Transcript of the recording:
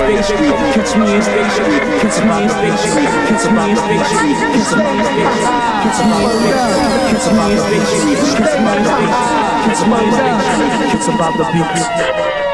Bay Street, catch me in Bay Street, catch me in Bay Street, catch me in Bay Street, catch me in Bay Street, catch me in Bay Street, catch me in Bay Street, catch me in Bay Street, catch me in Bay Street, catch about the beat.